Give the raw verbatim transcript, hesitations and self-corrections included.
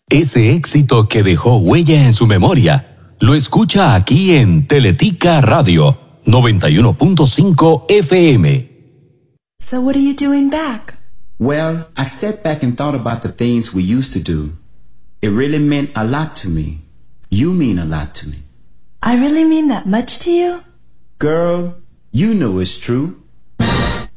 Ese éxito que dejó huella en su memoria, lo escucha aquí en Teletica Radio noventa y uno punto cinco F M. So what are you doing back? Well, I sat back and thought about the things we used to do. It really meant a lot to me. You mean a lot to me. I really mean that much to you? Girl, you know it's true.